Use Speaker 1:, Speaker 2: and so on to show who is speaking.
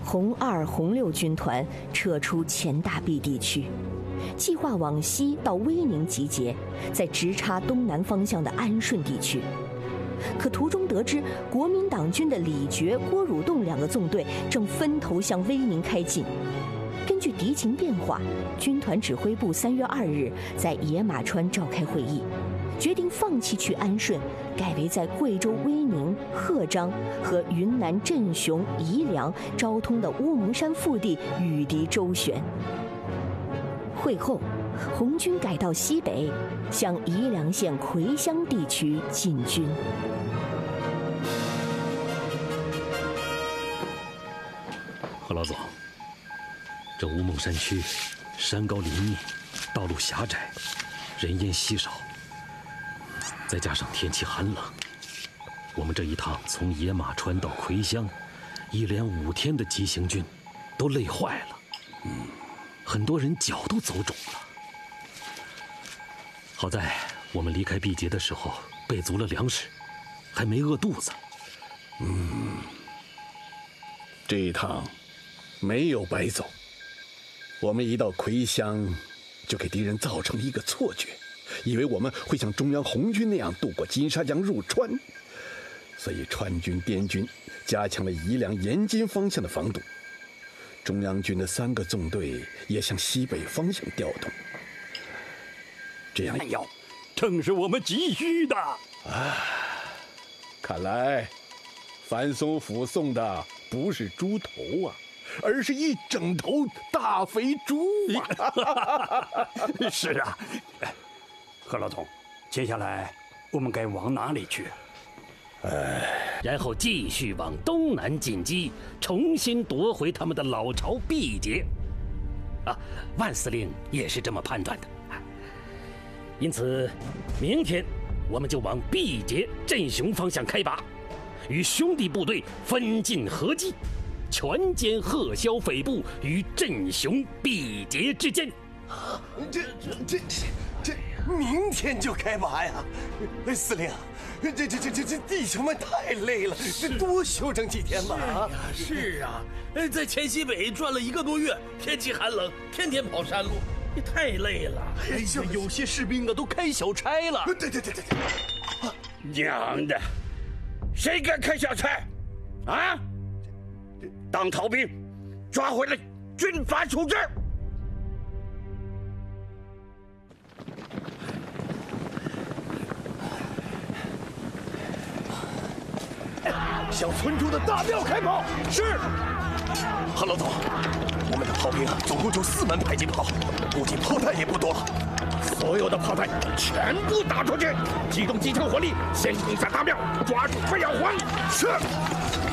Speaker 1: 红2、红6军团撤出前大壁地区，计划往西到威宁集结，再直插东南方向的安顺地区。可途中得知，国民党军的李觉、郭汝栋2个纵队正分头向威宁开进。根据敌情变化，军团指挥部3月2日在野马川召开会议，决定放弃去安顺，改为在贵州威宁、鹤章和云南镇雄、宜良昭通的乌蒙山腹地与敌周旋。会后，红军改道西北，向宜良县葵乡地区进军。
Speaker 2: 何老总，这乌蒙山区山高林密，道路狭窄，人烟稀少，再加上天气寒冷，我们这一趟从野马川到葵乡，一连5天的急行军，都累坏了。很多人脚都走肿了。好在我们离开毕节的时候备足了粮食，还没饿肚子。
Speaker 3: 这一趟没有白走。我们一到葵乡，就给敌人造成了一个错觉，以为我们会像中央红军那样渡过金沙江入川，所以川军、滇军加强了宜良、延津方向的防堵。中央军的3个纵队也向西北方向调动，这样
Speaker 4: 正是我们急需的。
Speaker 3: 看来樊松府送的不是猪头啊，而是一整头大肥猪啊！
Speaker 4: 是啊，何老总，接下来我们该往哪里去？
Speaker 2: 然后继续往东南进击，重新夺回他们的老巢毕节。万司令也是这么判断的。因此，明天我们就往毕节、镇雄方向开拔，与兄弟部队分进合击，全歼贺萧匪部于镇雄、毕节之间。
Speaker 5: 这明天就开拔呀！司令，这弟兄们太累了，这多休整几天吧。
Speaker 6: 是啊，在黔西北转了1个多月，天气寒冷，天天跑山路，也太累了。有些士兵都开小差了。
Speaker 5: 对。
Speaker 4: 娘的，谁敢开小差？啊！当逃兵，抓回来军法处置。
Speaker 5: 向村主的大庙开炮！是。何老总，我们的炮兵总共就4门迫击炮，估计炮弹也不多了。所有的炮弹全部打出去，集中机枪火力，先攻下大庙，抓住费耀煌。是。